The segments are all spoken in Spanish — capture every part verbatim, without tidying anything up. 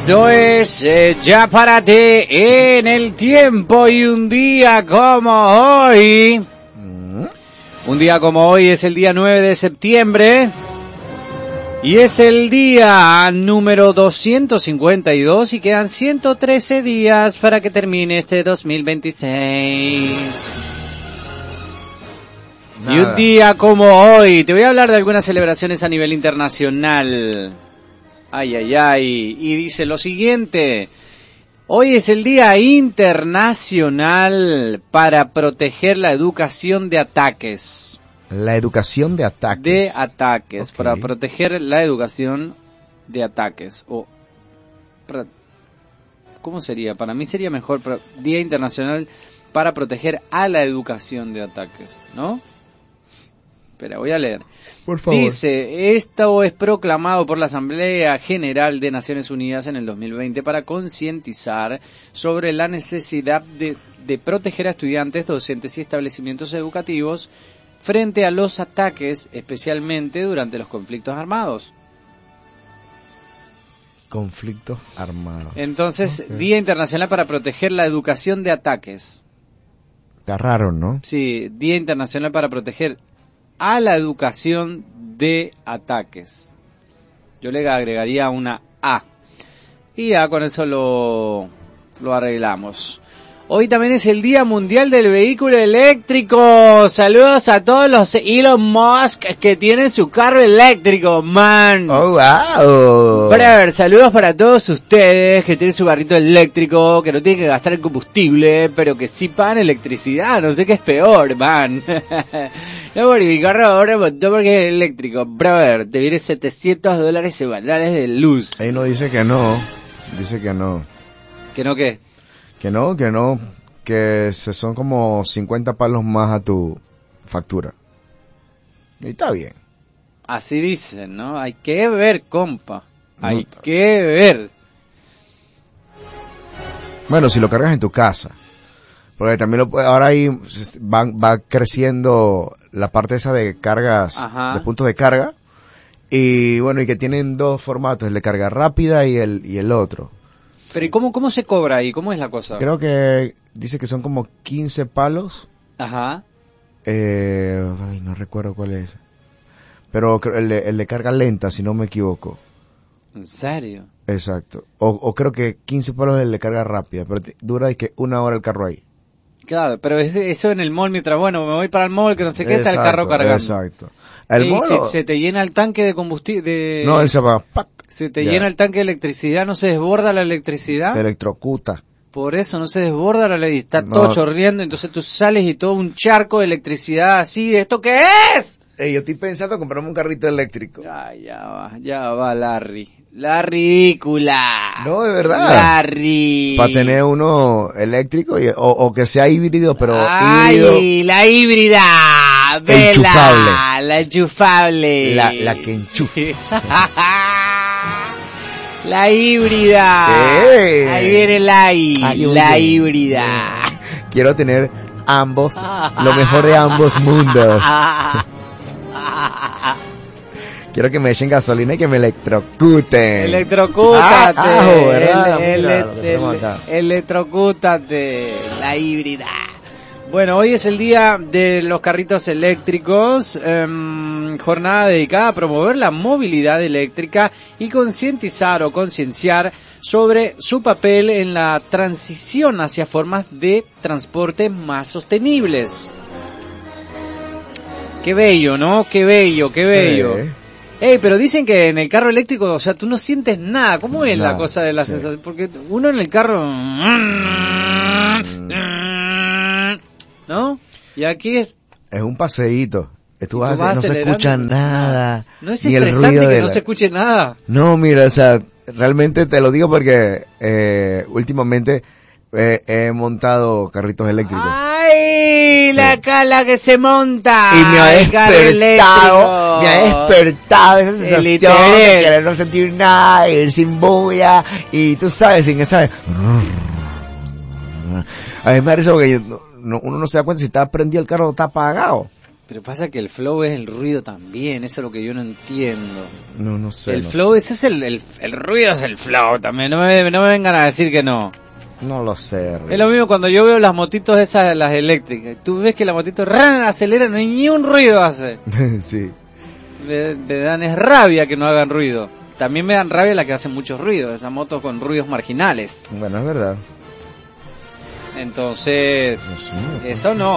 Esto es eh, Ya para ti en el tiempo y un día como hoy. Mm. Un día como hoy es el día nueve de septiembre. Y es el día número doscientos cincuenta y dos y quedan ciento trece días para que termine este dos mil veintiséis. Nada. Y un día como hoy, te voy a hablar de algunas celebraciones a nivel internacional. Ay, ay, ay. Y dice lo siguiente. Hoy es el Día Internacional para proteger la educación de ataques. La educación de ataques. De ataques, okay. Para proteger la educación de ataques. O, para, ¿cómo sería? Para mí sería mejor Día Internacional para proteger a la educación de ataques, ¿no? Espera, voy a leer. Por favor. Dice, esto es proclamado por la Asamblea General de Naciones Unidas en el dos mil veinte para concientizar sobre la necesidad de, de proteger a estudiantes, docentes y establecimientos educativos frente a los ataques, especialmente durante los conflictos armados. Conflictos armados. Entonces, okay. Día Internacional para proteger la educación de ataques. Está raro, ¿no? Sí, Día Internacional para proteger a la educación de ataques. Yo le agregaría una A. Y ya con eso lo, lo arreglamos. Hoy también es el Día Mundial del Vehículo Eléctrico. Saludos a todos los Elon Musk que tienen su carro eléctrico, man. Oh, wow. Brother, saludos para todos ustedes que tienen su carrito eléctrico, que no tienen que gastar el combustible, pero que sí pagan electricidad. No sé qué es peor, man. No, porque mi carro ahora montó porque es eléctrico. Brother, te viene setecientos dólares semanales de luz. Ahí no dice que no. Dice que no. ¿Que no qué? Que no, que no, que se son como cincuenta palos más a tu factura. Y está bien. Así dicen, ¿no? Hay que ver, compa. Hay no, que ver. Bueno, si lo cargas en tu casa. Porque también lo puede, ahora ahí va, va creciendo la parte esa de cargas, Ajá. de puntos de carga. Y bueno, y que tienen dos formatos, el de carga rápida y el, y el otro. Pero ¿y cómo, cómo se cobra ahí? ¿Cómo es la cosa? Creo que dice que son como quince palos. Ajá. Eh, ay, no recuerdo cuál es. Pero el de, el de carga lenta, si no me equivoco. ¿En serio? Exacto. O, o creo que quince palos es el de carga rápida, pero te, dura y que una hora el carro ahí. Claro, pero es eso en el mall mientras, bueno, me voy para el mall, que no sé qué, exacto, está el carro cargando. Exacto. El mall, se, se te llena el tanque de combustible. De... No, él se va. ¡Pac! Se te yeah. llena el tanque de electricidad, ¿no se desborda la electricidad? Te electrocuta. Por eso no se desborda la electricidad, está no. todo chorreando, entonces tú sales y todo un charco de electricidad así, ¿esto qué es? Hey, yo estoy pensando en comprarme un carrito eléctrico. Ya, ya va, ya va Larry. La ridícula. No, de verdad. Larry. Para tener uno eléctrico y, o, o que sea híbrido, pero Ay, híbrido. La híbrida. Vela, enchufable. La enchufable. La, la que enchufa. La híbrida. ¿Qué? Ahí viene la I. Ay, la bien. Híbrida. Quiero tener ambos, lo mejor de ambos mundos. Quiero que me echen gasolina y que me electrocuten. Electrocútate. Ah, ajo, ¿verdad? El, Mira, el, el, electrocútate. La híbrida. Bueno, hoy es el día de los carritos eléctricos, eh, jornada dedicada a promover la movilidad eléctrica y concientizar o concienciar sobre su papel en la transición hacia formas de transporte más sostenibles. Qué bello, ¿no? Qué bello, qué bello. Eh. Ey, pero dicen que en el carro eléctrico, o sea, tú no sientes nada. ¿Cómo es no, la cosa de la sí. sensación? Porque uno en el carro... ¿no? Y aquí es... Es un paseíto. Tú vas, vas a, no se escucha nada. No es estresante que no la... se escuche nada. No, mira, o sea, realmente te lo digo porque eh, últimamente eh, he montado carritos eléctricos. ¡Ay! Sí. La cala que se monta. Y me ha despertado, me ha despertado esa sensación de querer no sentir nada, ir sin bulla, y tú sabes, sin esa... A mí me parece que no, uno no se da cuenta si está prendido el carro o está apagado. Pero pasa que el flow es el ruido también, eso es lo que yo no entiendo. No, no sé. El no flow, sé. ese es el, el, el ruido es el flow también, no me, no me vengan a decir que no. No lo sé. Rick. Es lo mismo cuando yo veo las motitos esas, las eléctricas. Tú ves que la motito ran, acelera, no hay ni un ruido hace. Sí. Me, me dan es rabia que no hagan ruido. También me dan rabia las que hacen mucho ruido, esas motos con ruidos marginales. Bueno, es verdad. Entonces, No sé. eso no.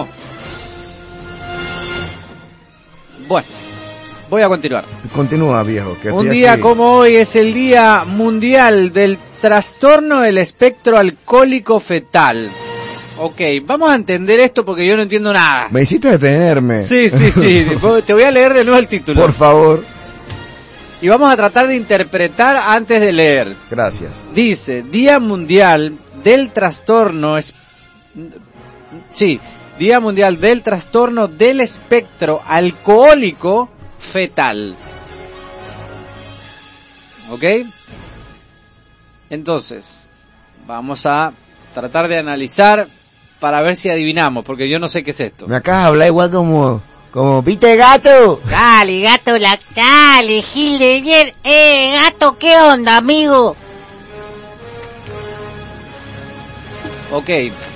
Bueno, voy a continuar. Continúa, viejo. Que Un estoy día aquí. como hoy es el Día Mundial del Trastorno del Espectro Alcohólico Fetal. Ok, vamos a entender esto porque yo no entiendo nada. Me hiciste detenerme. Sí, sí, sí. Te voy a leer de nuevo el título. Por favor. Y vamos a tratar de interpretar antes de leer. Gracias. Dice, Día Mundial del Trastorno... Es... Sí, Día Mundial del Trastorno del Espectro Alcohólico Fetal. ¿Ok? Entonces, vamos a tratar de analizar para ver si adivinamos, porque yo no sé qué es esto. Me acabas de hablar igual como... Como, ¿viste, gato? Dale, gato, la dale, Gil de bien. Eh, gato, ¿qué onda, amigo? Ok.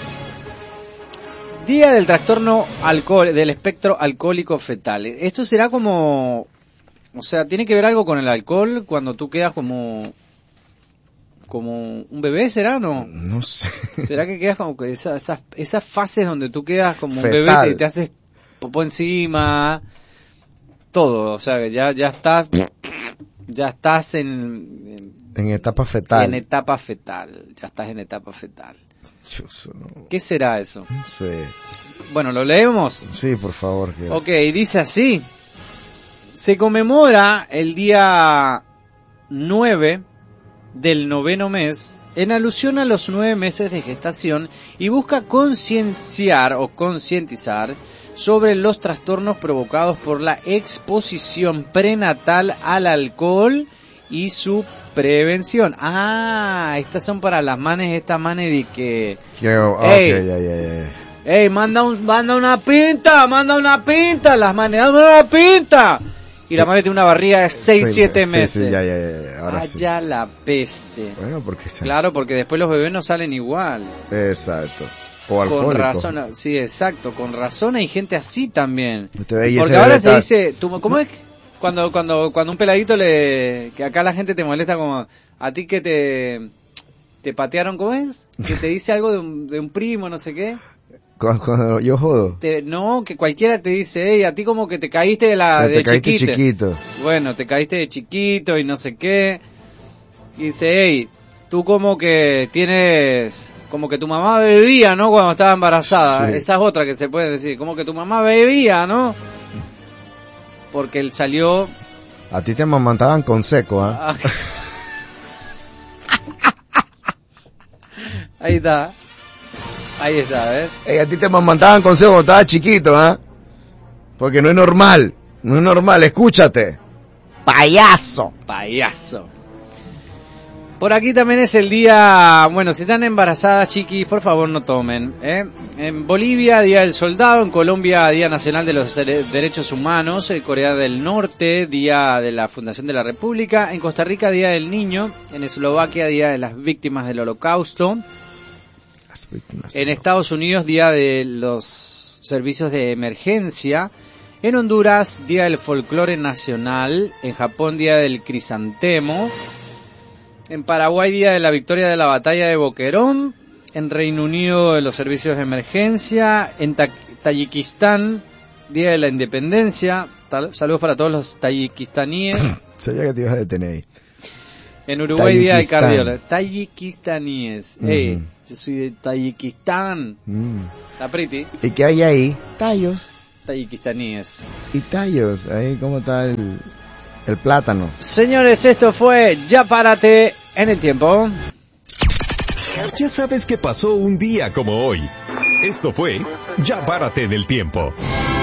Día del trastorno alcohol, del espectro alcohólico fetal. Esto será como... O sea, ¿tiene que ver algo con el alcohol cuando tú quedas como... como un bebé, será o no? No sé. ¿Será que quedas como que esa, esas, esas fases donde tú quedas como un Fetal. bebé y te haces popó encima, todo, o sea, que ya, ya estás, ya estás en, En etapa fetal. en etapa fetal, ya estás en etapa fetal. Chus, no, ¿Qué será eso? no sé. Bueno, ¿lo leemos? Sí, por favor. Que... Ok, dice así, se conmemora el día nueve del noveno mes en alusión a los nueve meses de gestación y busca concienciar o concientizar sobre los trastornos provocados por la exposición prenatal al alcohol y su prevención. Ah, estas son para las manes, estas manes de que... que oh, Ey. okay, ya, ya, ya. ¡Ey, manda, un, manda una pinta! ¡Manda una pinta! Las manes, ¡dame una pinta! Y la madre tiene una barriga de seis, Sí, siete sí, meses. sí, ya, ya, ya, ahora sí. Allá la peste. Bueno, porque se... Claro, porque después los bebés no salen igual. Exacto. O Con alcohólico. razón, sí, exacto, con razón hay gente así también. Usted ve, y Porque ese ahora bebé se está- dice, tú, ¿cómo es? Cuando cuando cuando un peladito le que acá la gente te molesta como a ti que te te patearon, ¿cómo es? Que te dice algo de un, de un primo, no sé qué. Cuando, cuando yo jodo. Te, no, que cualquiera te dice, hey, a ti como que te caíste de la te de caíste chiquito. chiquito. Bueno, te caíste de chiquito y no sé qué. Y dice, hey, tú como que tienes, como que tu mamá bebía, ¿no? Cuando estaba embarazada. Sí. Esa es otra que se puede decir, como que tu mamá bebía, ¿no? Porque él salió... A ti te amamantaban con seco, ¿ah? Ahí está. Ahí está, ¿ves? Ey, a ti te amamantaban con seco cuando estabas chiquito, ¿ah? Porque no es normal. No es normal, escúchate. Payaso. Payaso. Por aquí también es el día, bueno, si están embarazadas, chiquis, por favor no tomen. ¿eh? En Bolivia, Día del Soldado. En Colombia, Día Nacional de los Derechos Humanos. En Corea del Norte, Día de la Fundación de la República. En Costa Rica, Día del Niño. En Eslovaquia, Día de las Víctimas del Holocausto. Las víctimas. En Estados Unidos, Día de los Servicios de Emergencia. En Honduras, Día del Folclore Nacional. En Japón, Día del Crisantemo. En Paraguay, Día de la Victoria de la Batalla de Boquerón. En Reino Unido, de los Servicios de Emergencia. En Ta- Tayikistán, Día de la Independencia. Tal- saludos para todos los tayikistaníes. Sabía que te ibas a detener ahí. En Uruguay, Día del Tayikistán. Cardiólogo. Tayikistaníes. Hey, Ujú. yo soy de Tayikistán. Mm. La pretty. ¿Y qué hay ahí? Tallos. Tayikistaníes. Y tallos. Ahí cómo está el, el plátano. Señores, esto fue Ya Párate en el Tiempo. Ya sabes qué pasó un día como hoy. Esto fue Ya Párate en el Tiempo.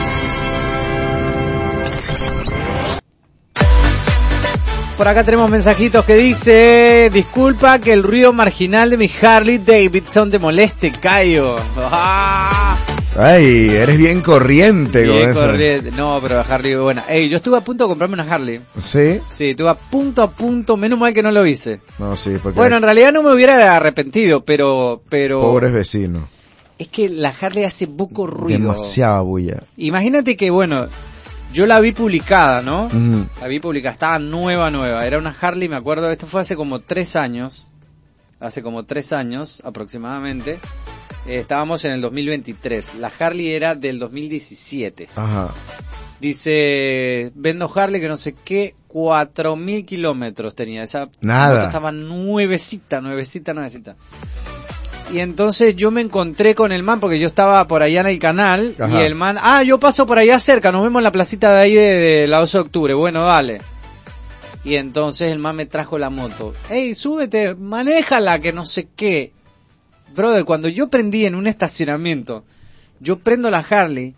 Por acá tenemos mensajitos que dice: disculpa que el ruido marginal de mi Harley Davidson te moleste, Cayo. Ah, Ay, eres bien corriente con Bien eso. corriente. No, pero la Harley es buena. Ey, yo estuve a punto de comprarme una Harley. ¿Sí? Sí, estuve a punto, a punto. Menos mal que no lo hice. No, sí, porque... Bueno, en realidad no me hubiera arrepentido, pero... pero pobres vecinos. Es que la Harley hace poco ruido. Demasiada bulla. Imagínate que, bueno, yo la vi publicada, ¿no? Uh-huh. La vi publicada, estaba nueva, nueva. Era una Harley, me acuerdo, esto fue hace como tres años. Hace como tres años aproximadamente. Eh, estábamos en el dos mil veintitrés. La Harley era del dos mil diecisiete. Ajá. Dice, vendo Harley que no sé qué, cuatro mil kilómetros tenía. Esa Nada. moto estaba nuevecita, nuevecita, nuevecita. Y entonces yo me encontré con el man, porque yo estaba por allá en el canal, Ajá. y el man, ah, yo paso por allá cerca, nos vemos en la placita de ahí de, de la doce de octubre, bueno, dale. Y entonces el man me trajo la moto. Ey, súbete, manéjala, que no sé qué. Brother, cuando yo prendí en un estacionamiento, yo prendo la Harley,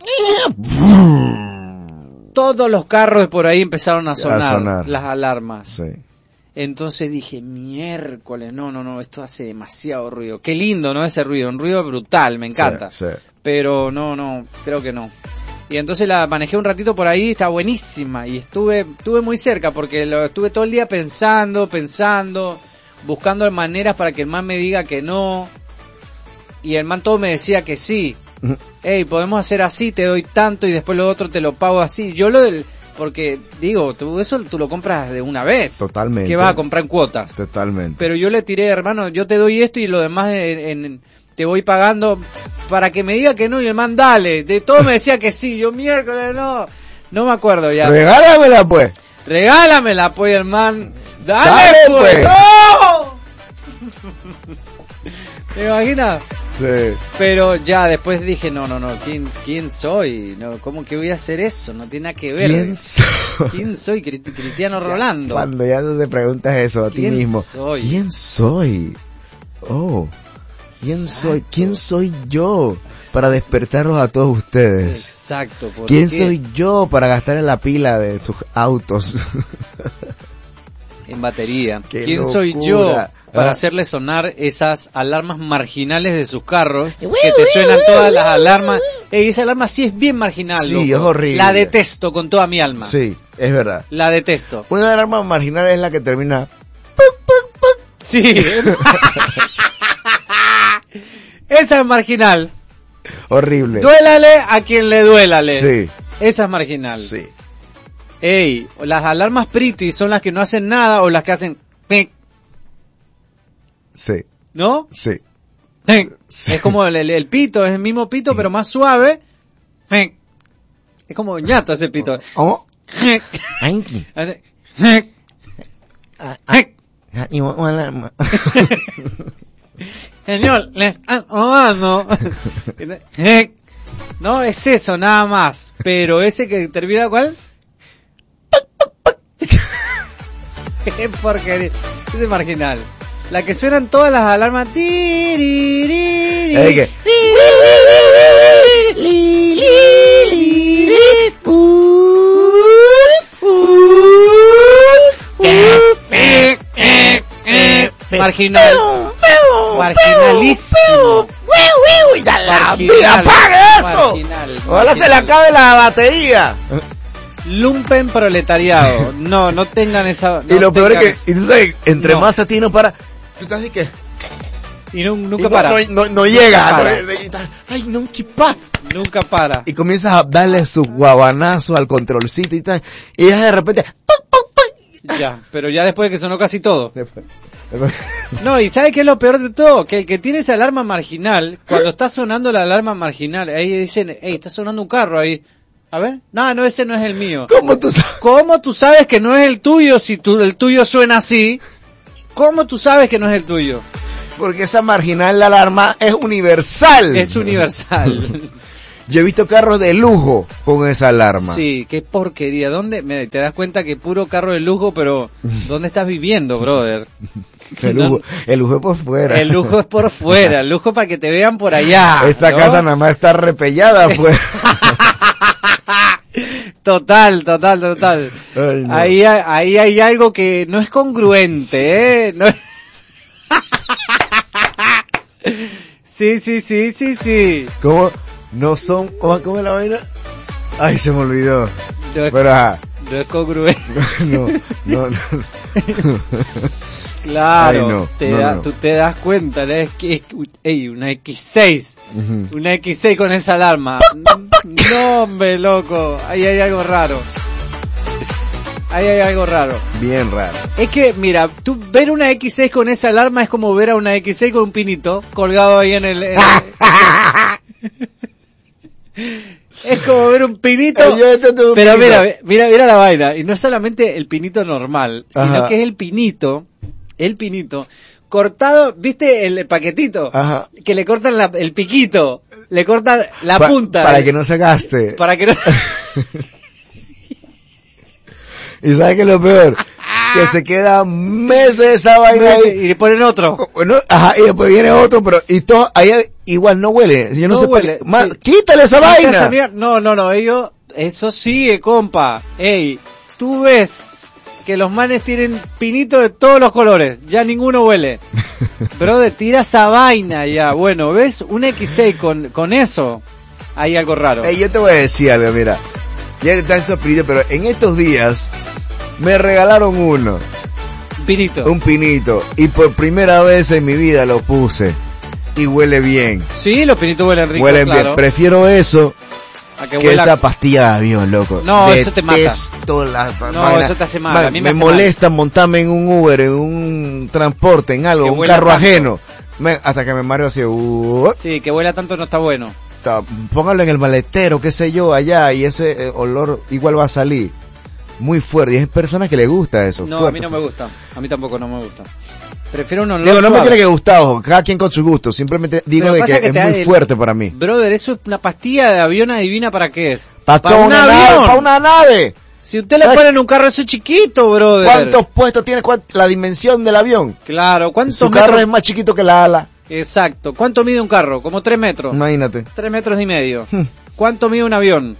todos los carros por ahí empezaron a sonar, A sonar. las alarmas. Sí. Entonces dije, miércoles, no, no, no, esto hace demasiado ruido. Qué lindo, ¿no? Ese ruido, un ruido brutal, me encanta. Sí, sí. Pero no, no, creo que no. Y entonces la manejé un ratito por ahí, está buenísima. Y estuve, estuve muy cerca porque lo estuve todo el día pensando, pensando, buscando maneras para que el man me diga que no. Y el man todo me decía que sí. Hey, podemos hacer así, te doy tanto y después lo otro te lo pago así. Yo lo del... Porque, digo, tú eso tú lo compras de una vez. Totalmente. ¿Qué vas a comprar en cuotas? Totalmente. Pero yo le tiré, hermano, yo te doy esto y lo demás en, en, te voy pagando para que me diga que no y el man dale. De todo me decía que sí. Yo miércoles no. No me acuerdo ya. Regálamela pues. Regálamela pues, hermano. Dale, Dale, pues. pues. ¡No! ¿Te imaginas? Sí. Pero ya después dije, no, no, no, ¿quién, quién soy? No, ¿cómo que voy a hacer eso? No tiene nada que ver. ¿Quién soy? ¿Quién soy? Cri- Cristiano Rolando. Cuando ya no te preguntas eso a ti ¿Quién mismo. soy? ¿Quién soy? Oh, ¿quién Exacto. soy? ¿Quién soy yo para despertarlos a todos ustedes? Exacto. ¿por ¿Quién qué? soy yo para gastar en la pila de sus autos? En batería. Qué ¿Quién locura. soy yo para Ah. hacerle sonar esas alarmas marginales de sus carros? Que te suenan todas las alarmas. Ey, esa alarma sí es bien marginal. Sí, loco. es horrible. La detesto con toda mi alma. Sí, es verdad. La detesto. Una alarma marginal es la que termina... Sí. Esa es marginal. Horrible. Duélale a quien le duélale. Sí, Esa es marginal. sí. Ey, las alarmas pretty son las que no hacen nada o las que hacen... pic, Sí, ¿no? sí. Pic. Sí. Es como el, el- el pito, es el mismo pito pero más suave. Pic. Es como ñato ese pito. ¿Cómo? Pic. Ay, Hace... pic, pic. y una alarma. Señor, le están robando. Pic. No, es eso, nada más. Pero ese que termina, ¿cuál? Qué porquería. Ese es marginal. La que suenan todas las alarmas. Tiririri. Es que- Marginal. Marginalísimo. Marginal. ¡Apague eso! Marginal. Ojalá se le Marginal. acabe la batería. Lumpen proletariado. No, no tengan esa. Y no lo peor es tengan- que, y tú sabes, entre No. más a ti no para, tú estás así que... Y nu- y nunca no, para. No, no, no llega. para. no, y estás, ay, no, qué pa. Nunca para. Y comienzas a darle su guabanazo al controlcito y tal. Y ya de repente... Ya, pero ya después de que sonó casi todo. Después- después- No, y ¿sabe qué es lo peor de todo? Que el que tiene esa alarma marginal, cuando está sonando la alarma marginal, ahí dicen, hey, está sonando un carro ahí. A ver, no, no, ese no es el mío. ¿Cómo tú sabes? ¿Cómo tú sabes que no es el tuyo si tu, el tuyo suena así? ¿Cómo tú sabes que no es el tuyo? Porque esa marginal, la alarma, es universal. Es universal. Yo he visto carros de lujo con esa alarma. Sí, qué porquería. ¿Dónde? Me, te das cuenta que puro carro de lujo, pero ¿dónde estás viviendo, brother? El lujo, el lujo es por fuera. El lujo es por fuera, el lujo para que te vean por allá. Esa ¿no? casa nada más está repellada, pues. Total, total, total. Ay, no. Ahí, hay- ahí hay algo que no es congruente, ¿eh? No es... Sí, sí, sí, sí, sí. ¿Cómo, no son, ¿cómo, cómo es la vaina? Ay, se me olvidó. No es, Pero ajá. No es congruente. No, no, no. Claro, Ay, no, te no, da, no. tú te das cuenta, ¿no? Es que es, ey, una equis seis, Uh-huh. una equis seis con esa alarma. No, hombre, loco, ahí hay algo raro. Ahí hay algo raro. Bien raro. Es que, mira, tú ver una equis seis con esa alarma es como ver a una equis seis con un pinito colgado ahí en el... En el... Es como ver un pinito, pero mira, mira, mira la vaina, y no es solamente el pinito normal, sino Ajá. que es el pinito, el pinito, cortado, ¿viste el paquetito? Ajá. Que le cortan la, el piquito, le cortan la pa- punta. Para que no se gaste. Para que no... ¿Y sabes qué es lo peor? Que se queda meses esa vaina ahí. Y le ponen otro. Bueno, ajá, y después viene otro, pero y todo, ahí igual no huele. Yo no, no sé huele. Más, sí. Quítale esa Quita vaina. Esa mier- no, no, no, ellos, eso sigue, compa. Ey, tú ves que los manes tienen pinitos de todos los colores, ya ninguno huele. Brother, tira esa vaina ya. Bueno, ¿ves? Un equis seis con, con eso, hay algo raro. Ey, yo te voy a decir algo, mira. Ya que están esos pinitos, pero en estos días me regalaron uno. Un pinito. Un pinito. Y por primera vez en mi vida lo puse. Y huele bien. Sí, los pinitos huelen ricos, Huelen claro. bien. Prefiero eso a que, que huela... esa pastilla de avión, loco. No, eso te mata. La... No, vaina. eso te hace mal. A mí me, me hace molesta mal. montarme en un Uber, en un transporte, en algo, que un carro tanto. ajeno. Me... hasta que me mareo así. Uh... Sí, que huela tanto no está bueno. Póngalo en el maletero, qué sé yo, allá, y ese eh, olor igual va a salir muy fuerte. Y hay personas que les gusta eso. No, fuerte. a mí no me gusta. A mí tampoco no me gusta. Prefiero un olor Digo, no suave. me tiene que gustar, ojo, cada quien con su gusto. Simplemente digo de que, que es muy el... fuerte para mí. Brother, eso es una pastilla de avión, adivina para qué es. Para, para un avión. Nave, para una nave. Si usted le pone en un carro eso chiquito, brother. ¿Cuántos puestos tiene cuánto, la dimensión del avión? Claro, ¿cuántos Su metros? carro es más chiquito que la ala. Exacto. ¿Cuánto mide un carro? Como tres metros. Imagínate. Tres metros y medio. ¿Cuánto mide un avión?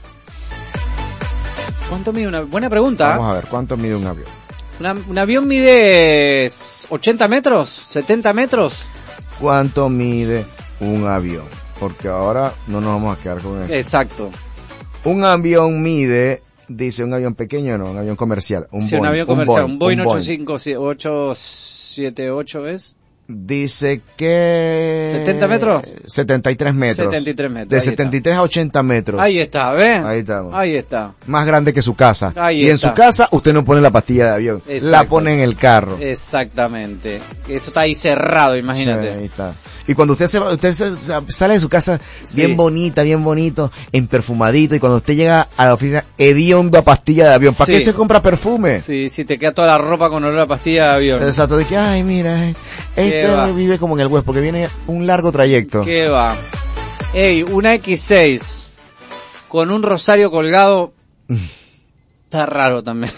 ¿Cuánto mide una? Buena pregunta. Vamos a ver, ¿cuánto mide un avión? Una, un avión mide ochenta metros, setenta metros. ¿Cuánto mide un avión? Porque ahora no nos vamos a quedar con eso. Exacto. Un avión mide, dice un avión pequeño, no, un avión comercial. Un sí, Boeing, un avión comercial. Un Boeing, un Boeing ocho siete ocho es. Dice que... ¿setenta metros? setenta y tres metros. setenta y tres metros. De setenta y tres está. A ochenta metros. Ahí está, ¿ves? Ahí estamos. Ahí está. Más grande que su casa. Ahí y está. en su casa usted no pone la pastilla de avión. Exacto. La pone en el carro. Exactamente. Eso está ahí cerrado, imagínate. Sí, ahí está. Y cuando usted se usted se, sale de su casa sí. bien bonita, bien bonito, emperfumadito, y cuando usted llega a la oficina hediondo a pastilla de avión, ¿para sí. qué se compra perfume? Sí, sí, te queda toda la ropa con olor a pastilla de avión. Exacto, de que, ay, mira, este vive como en el West, porque viene un largo trayecto. ¿Qué va? Ey, una equis seis con un rosario colgado, está raro también.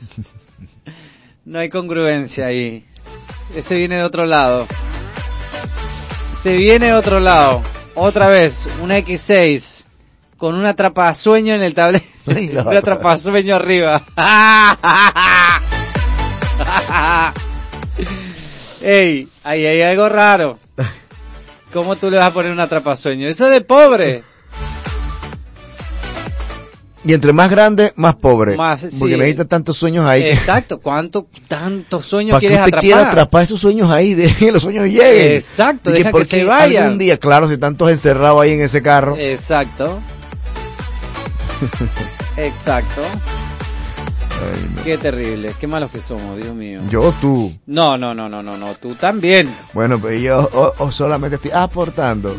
No hay congruencia ahí. Ese viene de otro lado. Se viene de otro lado. Otra vez, una equis seis con una atrapasueño en el tablero. Una atrapasueño arriba. Ey, ahí hay algo raro. ¿Cómo tú le vas a poner un atrapasueño? Eso es de pobre. Y entre más grande, más pobre. Más, sí. Porque necesita tantos sueños ahí. Exacto. ¿Cuánto, tantos sueños ¿Para quieres que usted atrapar? quiera atrapar esos sueños ahí? De que los sueños lleguen. Exacto, de deja que, que se vayan. Algún día, claro, si están todos encerrados ahí en ese carro. Exacto. Exacto. Ay, no. Qué terrible, qué malos que somos, Dios mío. Yo o tú. No, no, no, no, no, no, tú también. Bueno, pues yo o, o solamente estoy aportando.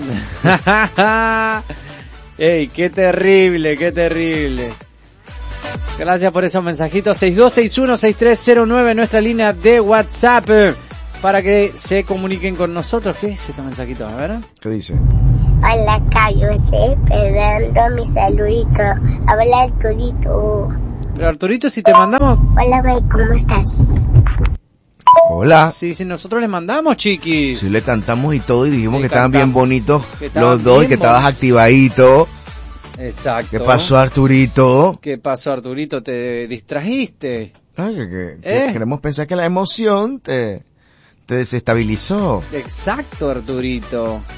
Ey, qué terrible, qué terrible. Gracias por esos mensajitos. seis dos seis uno seis tres cero nueve, nuestra línea de WhatsApp, para que se comuniquen con nosotros. ¿Qué dice este mensajito? A ver. ¿Qué dice? Hola, Cayo, estoy esperando mi saludito. Habla Arturito. Pero Arturito, si te mandamos... Hola, Mike, ¿cómo estás? Hola. Sí, si nosotros le mandamos, chiquis. Sí, le cantamos y todo y dijimos le que estaban cantamos. bien bonitos estaban los dos bien y que estabas activadito. Exacto. ¿Qué pasó, Arturito? ¿Qué pasó, Arturito? ¿Te distrajiste? Ay, que, que, ¿Eh? que queremos pensar que la emoción te, te desestabilizó. Exacto, Arturito.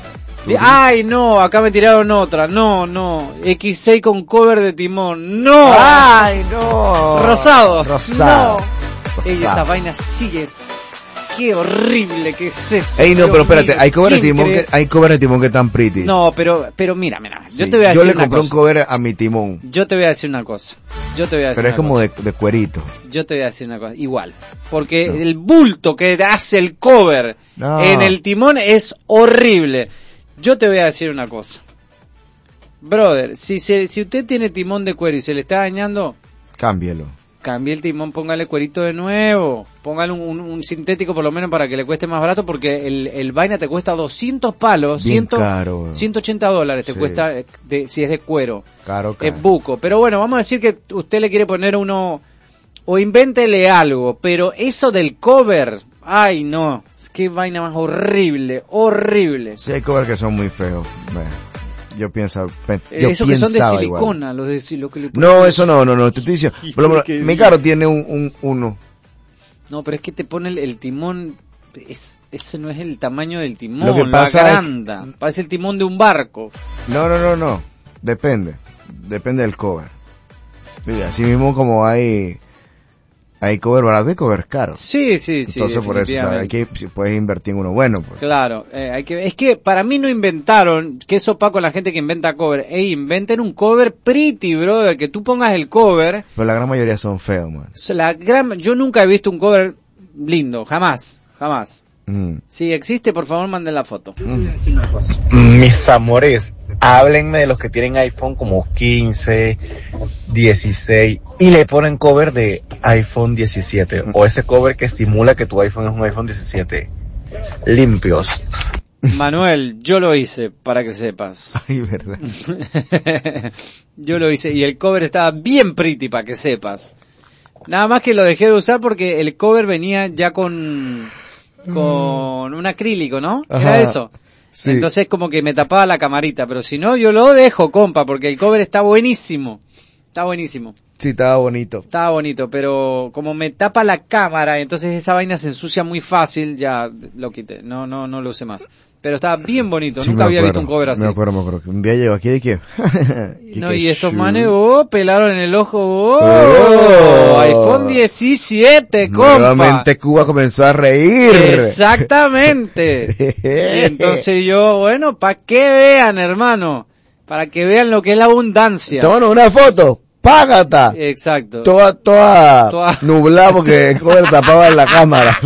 Ay, no, acá me tiraron otra. No, no. equis seis con cover de timón. No. Ay, no. Rosado. Rosado. No. Ey, esa vaina sigue. Es... Qué horrible que es eso. Ey, no, Dios pero espérate, mío, hay cover de timón cree? que hay cover de timón que están pretty. No, pero pero mira, mira. Sí, Yo te voy a decir Yo le una compré cosa. un cover a mi timón. Yo te voy a decir una cosa. Yo te voy a decir Pero es una como cosa. de, de cuerito. Yo te voy a decir una cosa, igual, porque No. el bulto que hace el cover No. en el timón es horrible. Yo te voy a decir una cosa, brother, si se, si usted tiene timón de cuero y se le está dañando, Cámbielo. cambie el timón, póngale cuerito de nuevo, póngale un, un, un sintético por lo menos para que le cueste más barato, porque el, el vaina te cuesta doscientos palos, Bien cien, caro. ciento ochenta dólares te Sí. cuesta de, si es de cuero. Caro, caro. Es buco. Pero bueno, vamos a decir que usted le quiere poner uno, o invéntele algo, pero eso del cover, ay no, qué vaina más horrible, horrible. Sí, hay covers que son muy feos. Bueno, yo pienso, pe- Eh, yo Esos que son de pensaba silicona, igual. los de lo que le No, ponen- eso no, no, no, te estoy diciendo. Hijo Por lo menos, de que mi Dios. carro tiene un, un uno. No, pero es que te pone el, el timón, es, ese no es el tamaño del timón, Lo que lo pasa es que- agranda, parece el timón de un barco. No, no, no, no. Depende. Depende del cover. Sí, así mismo como hay hay cover barato y cover caro. Sí, sí, sí. Entonces por eso, ¿sabes? Hay definitivamente. que, si puedes invertir en uno bueno, pues. Claro, eh, hay que, es que para mí no inventaron, que eso opaco la gente que inventa cover, ey, inventen un cover pretty, brother, que tú pongas el cover, Pero la gran mayoría son feos, man. la gran, yo nunca he visto un cover lindo, jamás, jamás. Mm. Si existe, por favor, manden la foto. Mis amores, háblenme de los que tienen iPhone como quince, dieciséis y le ponen cover de iPhone diecisiete o ese cover que simula que tu iPhone es un iPhone diecisiete. Limpios. Manuel, yo lo hice, para que sepas. Ay, verdad. Yo lo hice y el cover estaba bien pretty, para que sepas. Nada más que lo dejé de usar porque el cover venía ya con con un acrílico, ¿no? Era Ajá. eso. Sí. Entonces como que me tapaba la camarita, pero si no yo lo dejo, compa, porque el cover está buenísimo. Está buenísimo. Sí, estaba bonito. Estaba bonito, pero como me tapa la cámara, entonces esa vaina se ensucia muy fácil, ya lo quité. No, no, no lo usé más. Pero estaba bien bonito, Sí, nunca me había acuerdo, visto un cover así. Me acuerdo, me acuerdo. Un día llegó aquí y que... No, que y estos shoo. manes, oh, pelaron en el ojo, oh, Oh. iPhone diecisiete, compa. Nuevamente Cuba comenzó a reír. Exactamente. Y entonces yo, bueno, para que vean, hermano, para que vean lo que es la abundancia. Tómanos una foto. Págata. Exacto. Toda, toda, Toda- nublada porque el cover tapaba en la cámara.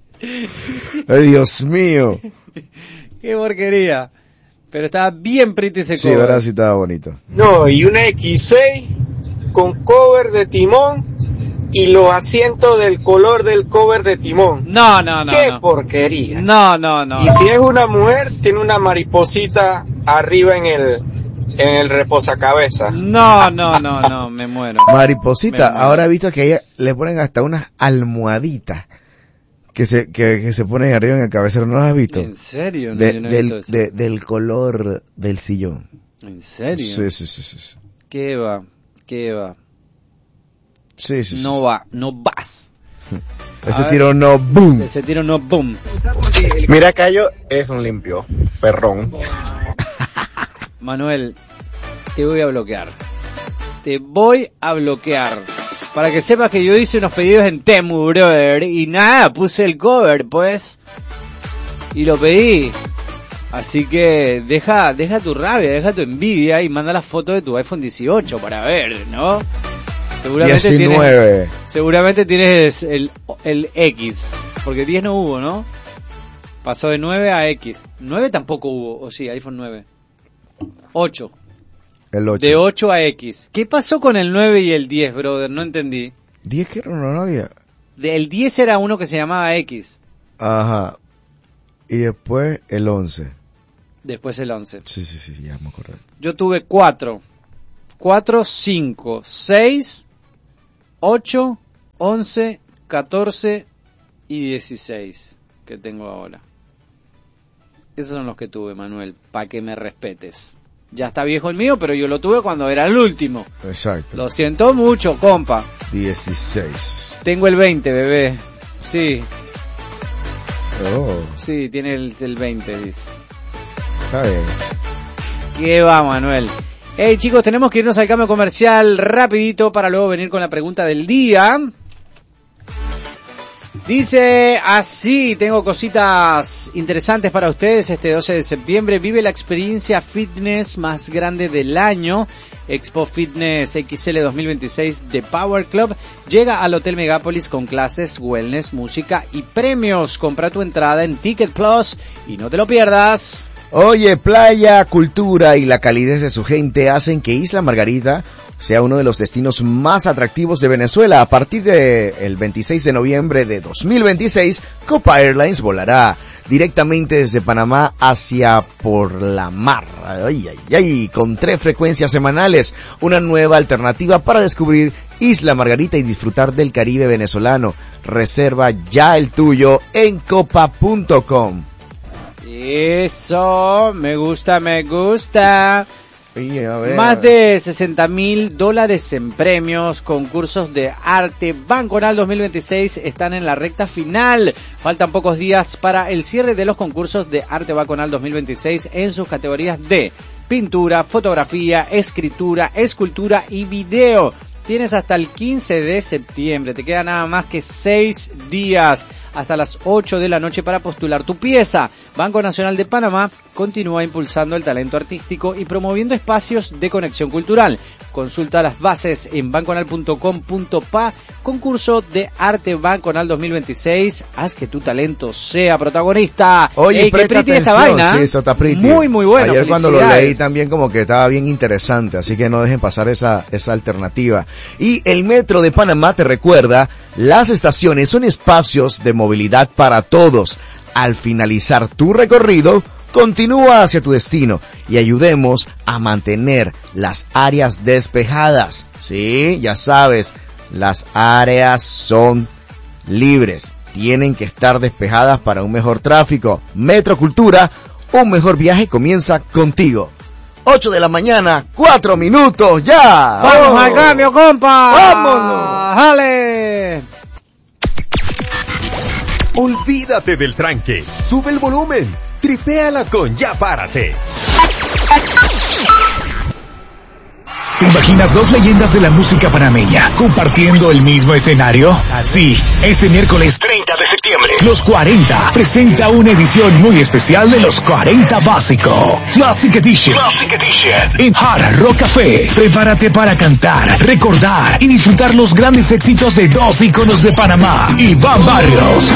Ay, Dios mío. Qué porquería. Pero estaba bien pretty ese Sí, cover. ahora sí estaba bonito. No, y una equis seis con cover de timón y los asientos del color del cover de timón. No, no, no. ¡Qué no. porquería! No, no, no. Y si es una mujer, tiene una mariposita arriba en el en el reposacabezas. No, no, no, no, me muero. Mariposita, Me muero. ahora he visto que a ella le ponen hasta unas almohaditas que se, que, que se ponen arriba en el cabecero, ¿no las has visto? ¿En serio? No, De- yo no he visto del, eso. de- del color del sillón. ¿En serio? Sí, sí, sí, sí. sí. ¿Qué va? ¿Qué va? Sí, sí, sí, No sí. va, no vas. Ese A ver. tiro no, boom. Ese tiro no, boom. Mira, Cayo es un limpio, perrón. Manuel, te voy a bloquear. Te voy a bloquear. Para que sepas que yo hice unos pedidos en Temu, brother. Y nada, puse el cover, pues. Y lo pedí. Así que deja, deja tu rabia, deja tu envidia y manda la foto de tu iPhone dieciocho para ver, ¿no? Seguramente tienes, diecinueve. seguramente tienes el, el X. Porque diez no hubo, ¿no? Pasó de nueve a X. nueve tampoco hubo, o sí, iPhone nueve. ocho. El ocho. De ocho a X. ¿Qué pasó con el nueve y el diez, brother? No entendí. diez que no, no había. De- el diez era uno que se llamaba X. Ajá. Y después el once. Después el once. Sí, sí, sí, ya me acuerdo. Yo tuve cuatro. cuatro, cinco, seis, ocho, once, catorce y dieciséis que tengo ahora. Esos son los que tuve, Manuel, para que me respetes. Ya está viejo el mío, pero yo lo tuve cuando era el último. Exacto. Lo siento mucho, compa. dieciséis. Tengo el veinte, bebé. Sí, Oh. sí, tiene el, el veinte, dice. Está bien. ¿Qué va, Manuel? Hey, chicos, tenemos que irnos al cambio comercial rapidito para luego venir con la pregunta del día. Dice así, tengo cositas interesantes para ustedes. Este doce de septiembre vive la experiencia fitness más grande del año. Expo Fitness X L dos mil veintiséis de Power Club llega al Hotel Megápolis con clases, wellness, música y premios. Compra tu entrada en Ticket Plus y no te lo pierdas. Oye, playa, cultura y la calidez de su gente hacen que Isla Margarita sea uno de los destinos más atractivos de Venezuela. A partir del veintiséis de noviembre de dos mil veintiséis, Copa Airlines volará directamente desde Panamá hacia por la mar. Ay, ay, ay, con tres frecuencias semanales, una nueva alternativa para descubrir Isla Margarita y disfrutar del Caribe venezolano. Reserva ya el tuyo en copa punto com. Eso, me gusta, me gusta. Oye, a ver. Más de sesenta mil dólares en premios, concursos de arte. Banconal dos mil veintiséis están en la recta final. Faltan pocos días para el cierre de los concursos de arte Banconal dos mil veintiséis en sus categorías de pintura, fotografía, escritura, escultura y video. Tienes hasta el quince de septiembre, te queda nada más que seis días hasta las ocho de la noche para postular tu pieza. Banco Nacional de Panamá continúa impulsando el talento artístico y promoviendo espacios de conexión cultural. Consulta las bases en banconal punto com punto pa, concurso de arte Banconal dos mil veintiséis. Haz que tu talento sea protagonista. Oye, Ey, presta pretty atención, esta vaina. sí, eso está pretty. Muy, muy bueno. Ayer cuando lo leí también como que estaba bien interesante, así que no dejen pasar esa, esa alternativa. Y el Metro de Panamá te recuerda, las estaciones son espacios de movilidad para todos. Al finalizar tu recorrido, continúa hacia tu destino y ayudemos a mantener las áreas despejadas. Sí, ya sabes, las áreas son libres, tienen que estar despejadas para un mejor tráfico. Metro Cultura, un mejor viaje comienza contigo. ocho de la mañana, cuatro minutos, ya. ¡Vamos ¡Oh! al cambio, compa! ¡Vámonos! ¡Jale! Olvídate del tranque. Sube el volumen. Tripéala con Ya Párate. ¿Te imaginas dos leyendas de la música panameña compartiendo el mismo escenario? Sí, este miércoles treinta de septiembre, Los cuarenta presenta una edición muy especial de Los cuarenta Básico, Classic Edition, Classic Edition, en Hard Rock Café. Prepárate para cantar, recordar y disfrutar los grandes éxitos de dos íconos de Panamá, Iván Barrios